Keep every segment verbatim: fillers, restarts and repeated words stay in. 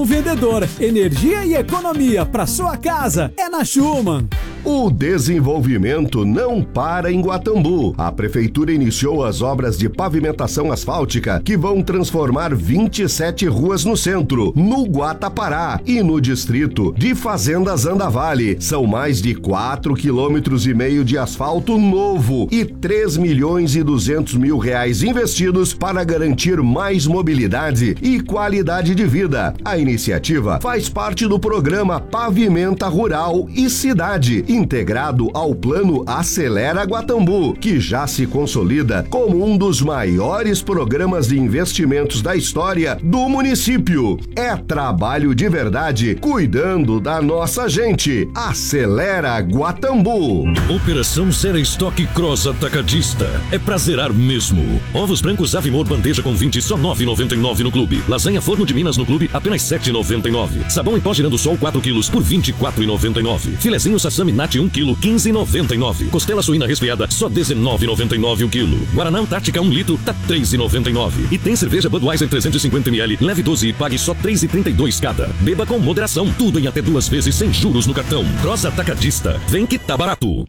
O vendedor, energia e economia para sua casa é na Schumann. O desenvolvimento não para em Guatambu. A prefeitura iniciou as obras de pavimentação asfáltica que vão transformar vinte e sete ruas no centro, no Guatapará e no distrito de Fazendas Andavale. São mais de quatro quilômetros e meio de asfalto novo e três milhões e duzentos mil reais investidos para garantir mais mobilidade e qualidade de vida. A iniciativa faz parte do programa Pavimenta Rural e Cidade, integrado ao Plano Acelera Guatambu, que já se consolida como um dos maiores programas de investimentos da história do município. É trabalho de verdade, cuidando da nossa gente. Acelera Guatambu. Operação Zero Estoque Cross Atacadista. É pra zerar mesmo. Ovos brancos Avimor bandeja com vinte, só nove reais e noventa e nove no clube. Lasanha Forno de Minas no clube, apenas sete reais e noventa e nove. Sabão em pó Girando Sol quatro quilos por vinte e quatro reais e noventa e nove. Filezinho Sassami Nat um quilo, quinze reais e noventa e nove. Costela suína resfriada, só dezenove reais e noventa e nove o quilo. Guaraná Antártica um litro, tá três reais e noventa e nove. E tem cerveja Budweiser trezentos e cinquenta mililitros, leve doze e pague só três reais e trinta e dois cada. Beba com moderação, tudo em até duas vezes sem juros no cartão. Cross Atacadista, vem que tá barato.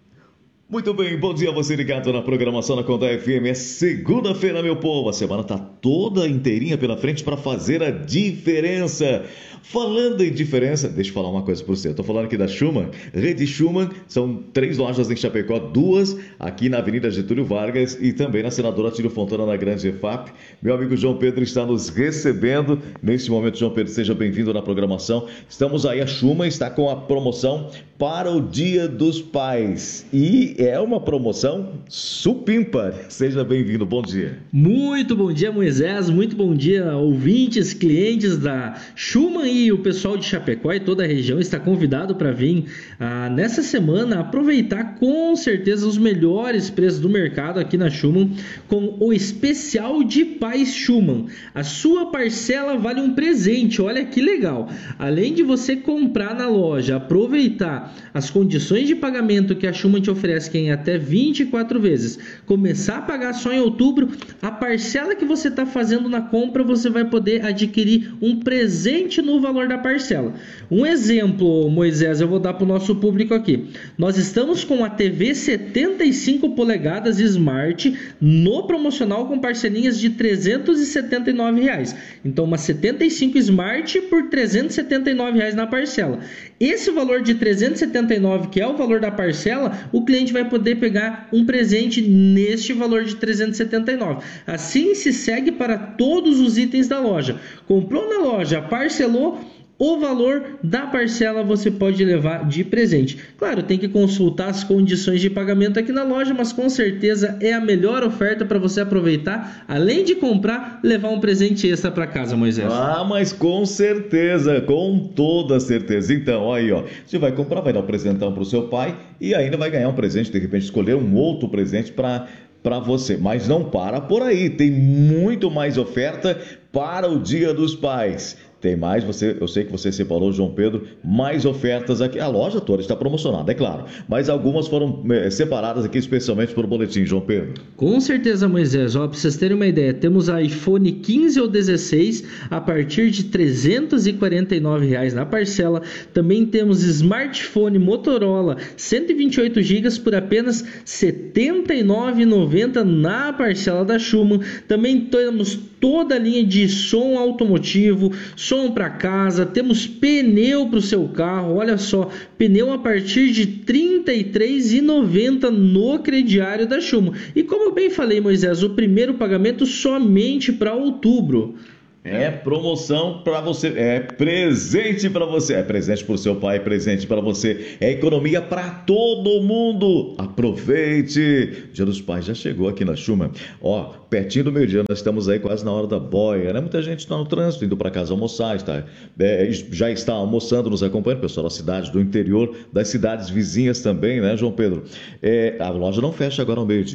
Muito bem, bom dia a você ligado na programação da Conda F M. É segunda-feira, meu povo. A semana tá toda inteirinha pela frente para fazer a diferença. Falando em diferença, deixa eu falar uma coisa para você. Eu tô falando aqui da Schumann, Rede Schumann. São três lojas em Chapecó, duas aqui na Avenida Getúlio Vargas e também na Senadora Atílio Fontana, na Grande E F A P. Meu amigo João Pedro está nos recebendo. Neste momento, João Pedro, seja bem-vindo na programação. Estamos aí, a Schumann está com a promoção para o Dia dos Pais. E é uma promoção supímpar. Seja bem-vindo, bom dia. Muito bom dia, Moisés. Muito bom dia, ouvintes, clientes da Schumann. E o pessoal de Chapecó e toda a região está convidado para vir ah, nessa semana aproveitar com certeza os melhores preços do mercado aqui na Schumann com o especial de Pais Schumann. A sua parcela vale um presente, olha que legal. Além de você comprar na loja, aproveitar as condições de pagamento que a Schumann te oferece, que é em até vinte e quatro vezes, começar a pagar só em outubro, a parcela que você está fazendo na compra, você vai poder adquirir um presente no valor da parcela. Um exemplo, Moisés, eu vou dar para o nosso público aqui. Nós estamos com a T V setenta e cinco polegadas Smart no promocional com parcelinhas de trezentos e setenta e nove reais. Então, uma setenta e cinco Smart por trezentos e setenta e nove reais na parcela. Esse valor de trezentos e setenta e nove, que é o valor da parcela, o cliente vai poder pegar um presente neste valor de trezentos e setenta e nove. Assim se segue para todos os itens da loja. Comprou na loja, parcelou, o valor da parcela você pode levar de presente. Claro, tem que consultar as condições de pagamento aqui na loja, mas com certeza é a melhor oferta para você aproveitar, além de comprar, levar um presente extra para casa, Moisés. Ah, mas com certeza, com toda certeza. Então, aí, ó, você vai comprar, vai dar um presentão para o seu pai e ainda vai ganhar um presente, de repente escolher um outro presente para para você. Mas não para por aí, tem muito mais oferta para o Dia dos Pais. Tem mais, você, eu sei que você separou, João Pedro, mais ofertas aqui. A loja toda está promocionada, é claro. Mas algumas foram é, separadas aqui especialmente por boletim, João Pedro. Com certeza, Moisés. Ó, para vocês terem uma ideia, temos iPhone quinze ou dezesseis a partir de trezentos e quarenta e nove reais na parcela. Também temos smartphone Motorola cento e vinte e oito gigas por apenas setenta e nove reais e noventa centavos na parcela da Schumann. Também temos toda a linha de som automotivo, som para casa, temos pneu para o seu carro, olha só, pneu a partir de trinta e três reais e noventa centavos no crediário da Schumann. E como eu bem falei, Moisés, o primeiro pagamento somente para outubro. É promoção para você, é presente para você, é presente para o seu pai, presente para você, é economia para todo mundo. Aproveite! Dia dos Pais já chegou aqui na Schumann. Ó, pertinho do meio-dia, nós estamos aí quase na hora da boia, né? Muita gente está no trânsito, indo para casa almoçar, está, é, já está almoçando, nos acompanhando, pessoal da cidade, do interior, das cidades vizinhas também, né, João Pedro? É, a loja não fecha agora ao meio-dia.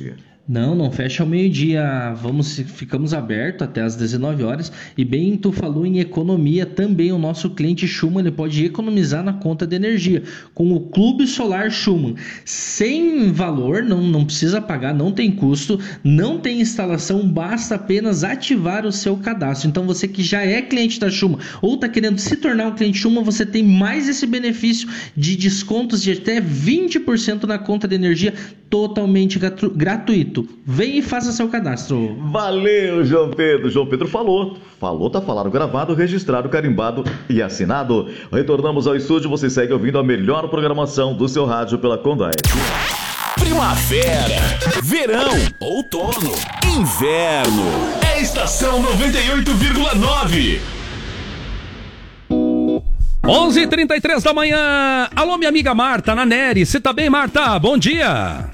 Não, não fecha ao meio-dia, vamos, ficamos abertos até às dezenove horas, e bem, tu falou em economia, também o nosso cliente Schumann, ele pode economizar na conta de energia, com o Clube Solar Schumann, sem valor, não, não precisa pagar, não tem custo, não tem instalação, basta apenas ativar o seu cadastro. Então você que já é cliente da Schumann, ou está querendo se tornar um cliente Schumann, você tem mais esse benefício de descontos de até vinte por cento na conta de energia, totalmente gratu- gratuito. Vem e faça seu cadastro. Valeu, João Pedro. João Pedro falou. Falou, tá falado, gravado, registrado, carimbado e assinado. Retornamos ao estúdio. Você segue ouvindo a melhor programação do seu rádio pela Conda F M. Primavera, verão, outono, inverno. É Estação noventa e oito vírgula nove. onze e trinta e três da manhã. Alô, minha amiga Marta, na Nery. Você tá bem, Marta? Bom dia.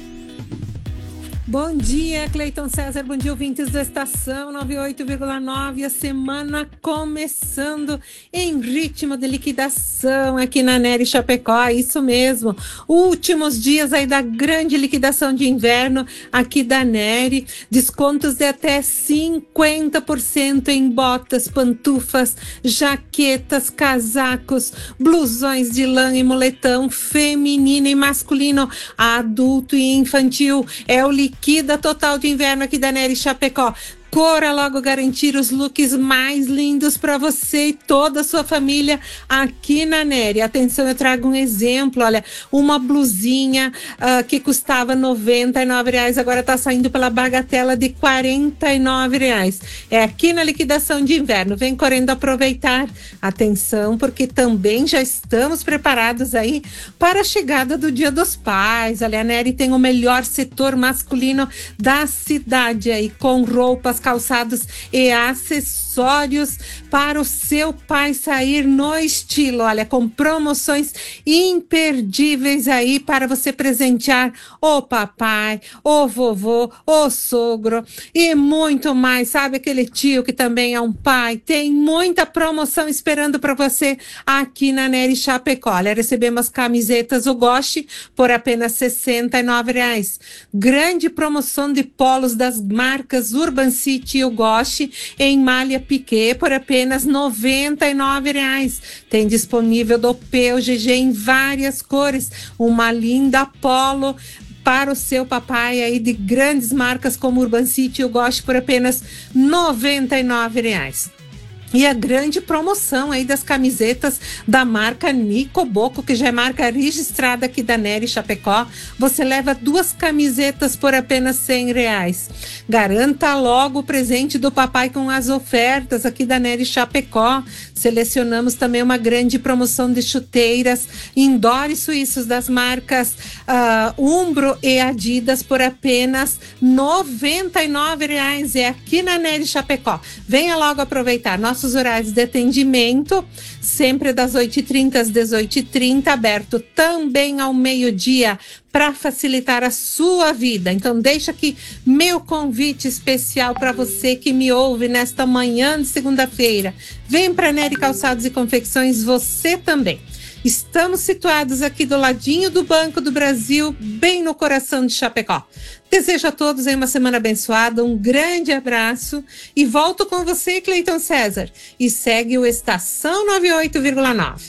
Bom dia, Cleiton César, bom dia, ouvintes da Estação noventa e oito vírgula nove, a semana começando em ritmo de liquidação aqui na Nery Chapecó, isso mesmo, últimos dias aí da grande liquidação de inverno aqui da Nery, descontos de até cinquenta por cento em botas, pantufas, jaquetas, casacos, blusões de lã e moletom, feminino e masculino, adulto e infantil, é o liquida total de inverno aqui da Nery Chapecó. Corra logo garantir os looks mais lindos para você e toda a sua família aqui na Nery. Atenção, eu trago um exemplo, olha, uma blusinha uh, que custava noventa e nove reais, agora está saindo pela bagatela de quarenta e nove reais. É aqui na liquidação de inverno, vem correndo aproveitar. Atenção, porque também já estamos preparados aí para a chegada do Dia dos Pais. Olha, a Nery tem o melhor setor masculino da cidade aí, com roupas, calçados e acessórios para o seu pai sair no estilo, olha, com promoções imperdíveis aí para você presentear o papai, o vovô, o sogro e muito mais, sabe, aquele tio que também é um pai, tem muita promoção esperando para você aqui na Nery Chapecó. Olha, recebemos camisetas o Goshi por apenas sessenta e nove reais, grande promoção de polos das marcas Urban City e o Goshi em malha piquê por apenas noventa e nove reais. Tem disponível do P O G G em várias cores, uma linda polo para o seu papai aí de grandes marcas como Urban City e o Goshi por apenas noventa e nove reais. E a grande promoção aí das camisetas da marca Nicoboco, que já é marca registrada aqui da Nery Chapecó. Você leva duas camisetas por apenas cem reais. Garanta logo o presente do papai com as ofertas aqui da Nery Chapecó. Selecionamos também uma grande promoção de chuteiras indoor e suíços das marcas uh, Umbro e Adidas por apenas noventa e nove reais. É aqui na Nery Chapecó. Venha logo aproveitar. Nosso Nossos horários de atendimento, sempre das oito e trinta às dezoito e trinta, aberto também ao meio-dia para facilitar a sua vida. Então deixa aqui meu convite especial para você que me ouve nesta manhã de segunda-feira. Vem para Nery Calçados e Confecções, você também. Estamos situados aqui do ladinho do Banco do Brasil, bem no coração de Chapecó. Desejo a todos aí uma semana abençoada, um grande abraço e volto com você, Cleiton César. E segue o Estação noventa e oito vírgula nove.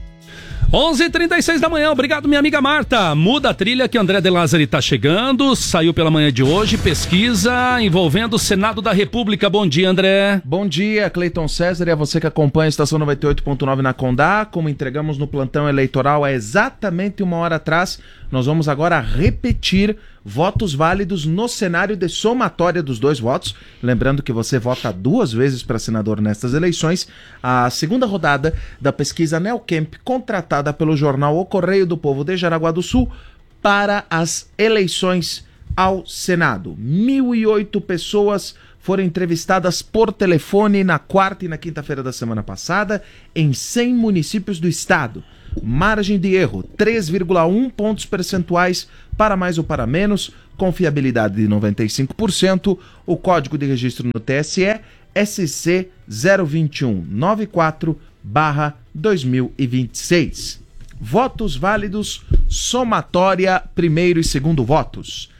onze e trinta e seis da manhã, obrigado minha amiga Marta. Muda a trilha que André de Lázari tá chegando, saiu pela manhã de hoje, pesquisa envolvendo o Senado da República. Bom dia, André. Bom dia, Cleiton César, e a você que acompanha a Estação noventa e oito ponto nove na Condá. Como entregamos no plantão eleitoral há exatamente uma hora atrás, nós vamos agora repetir votos válidos no cenário de somatória dos dois votos. Lembrando que você vota duas vezes para senador nestas eleições. A segunda rodada da pesquisa Neocamp, contratada pelo jornal O Correio do Povo de Jaraguá do Sul, para as eleições ao Senado. mil e oito pessoas foram entrevistadas por telefone na quarta e na quinta-feira da semana passada em cem municípios do estado. Margem de erro, três vírgula um pontos percentuais para mais ou para menos, confiabilidade de noventa e cinco por cento, o código de registro no T S E, S C zero dois um nove quatro barra dois mil e vinte e seis. Votos válidos, somatória, primeiro e segundo votos.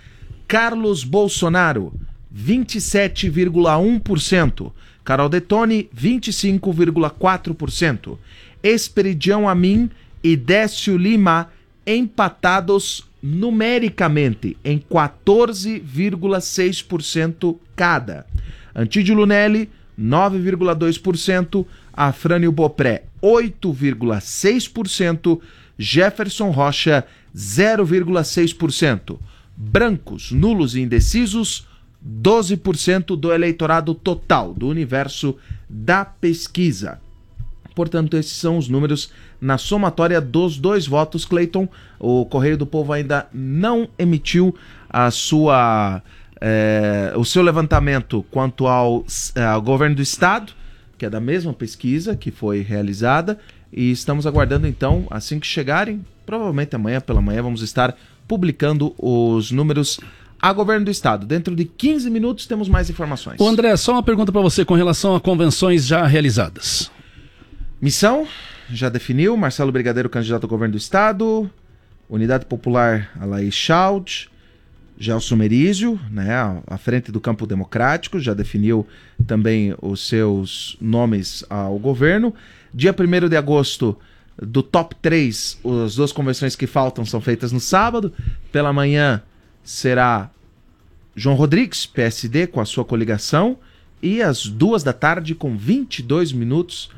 Carlos Bolsonaro, vinte e sete vírgula um por cento. Carol Detoni, vinte e cinco vírgula quatro por cento. Esperidião Amin e Décio Lima empatados numericamente em quatorze vírgula seis por cento cada. Antídio Lunelli, nove vírgula dois por cento. Afrânio Bopré, oito vírgula seis por cento. Jefferson Rocha, zero vírgula seis por cento. Brancos, nulos e indecisos, doze por cento do eleitorado total do universo da pesquisa. Portanto, esses são os números na somatória dos dois votos. Cleiton, o Correio do Povo ainda não emitiu a sua, é, o seu levantamento quanto ao, ao governo do estado, que é da mesma pesquisa que foi realizada, e estamos aguardando então, assim que chegarem, provavelmente amanhã pela manhã, vamos estar publicando os números a governo do estado. Dentro de quinze minutos temos mais informações. Ô André, só uma pergunta para você com relação a convenções já realizadas. Missão, já definiu, Marcelo Brigadeiro, candidato ao governo do estado. Unidade Popular, Alaí Schaud. Gelson Merizio, né, à frente do Campo Democrático, já definiu também os seus nomes ao governo. Dia primeiro de agosto, do top três, as duas convenções que faltam são feitas no sábado. Pela manhã será João Rodrigues, P S D, com a sua coligação, e às duas da tarde, com vinte e dois minutos,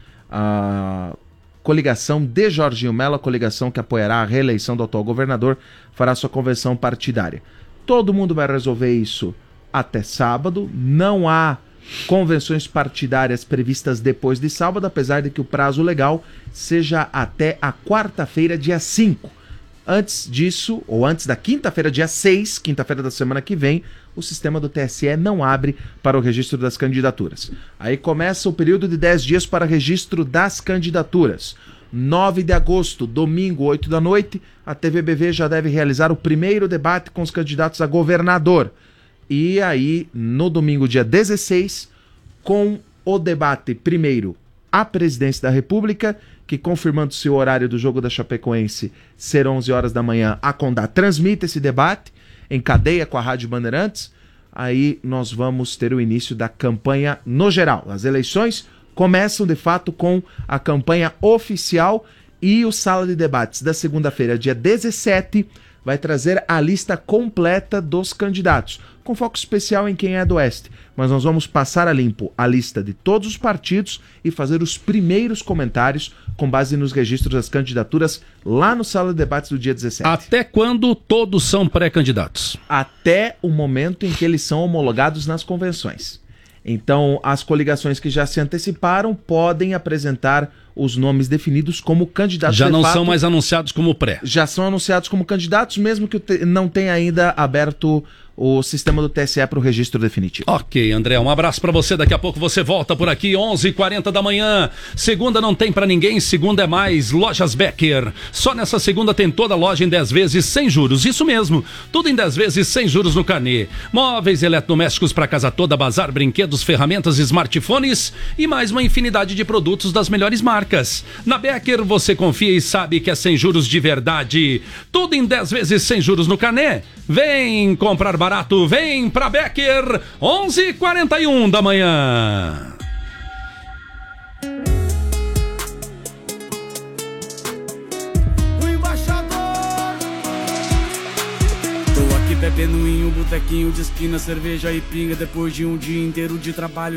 a coligação de Jorginho Mello, a coligação que apoiará a reeleição do atual governador, fará sua convenção partidária. Todo mundo vai resolver isso até sábado, não há convenções partidárias previstas depois de sábado, apesar de que o prazo legal seja até a quarta-feira, dia cinco. Antes disso, ou antes da quinta-feira, dia seis, quinta-feira da semana que vem, o sistema do T S E não abre para o registro das candidaturas. Aí começa o período de dez dias para registro das candidaturas. nove de agosto, domingo, oito da noite, a T V B V já deve realizar o primeiro debate com os candidatos a governador. E aí, no domingo, dia dezesseis, com o debate primeiro à presidência da República, que, confirmando seu horário do jogo da Chapecoense ser onze horas da manhã, a Condá transmite esse debate em cadeia com a Rádio Bandeirantes. Aí nós vamos ter o início da campanha no geral. As eleições começam, de fato, com a campanha oficial, e o Sala de Debates da segunda-feira, dia dezessete, vai trazer a lista completa dos candidatos, com foco especial em quem é do Oeste. Mas nós vamos passar a limpo a lista de todos os partidos e fazer os primeiros comentários com base nos registros das candidaturas lá no Sala de Debates do dia dezessete. Até quando todos são pré-candidatos? Até o momento em que eles são homologados nas convenções. Então, as coligações que já se anteciparam podem apresentar os nomes definidos como candidatos. Já não fato, são mais anunciados como pré. Já são anunciados como candidatos, mesmo que não tenha ainda aberto o sistema do T S E para o registro definitivo. Ok, André, um abraço para você. Daqui a pouco você volta por aqui, onze e quarenta da manhã. Segunda não tem para ninguém, segunda é mais. Lojas Becker. Só nessa segunda tem toda a loja em dez vezes sem juros. Isso mesmo, tudo em dez vezes sem juros no carnê. Móveis, eletrodomésticos para casa toda, bazar, brinquedos, ferramentas, smartphones e mais uma infinidade de produtos das melhores marcas. Na Becker você confia e sabe que é sem juros de verdade. Tudo em dez vezes sem juros no carnê. Vem comprar barato, vem pra Becker, onze e quarenta e um da manhã. O embaixador. Tô aqui bebendo em um botequinho de esquina, cerveja e pinga, depois de um dia inteiro de trabalho.